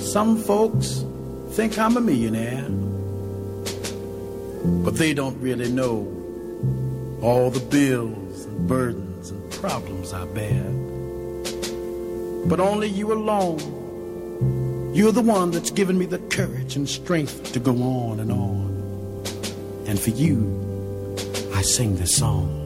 Some folks think I'm a millionaire, but they don't really know all the bills and burdens and problems I bear. But only you alone, you're the one that's given me the courage and strength to go on and on. And for you, I sing this song.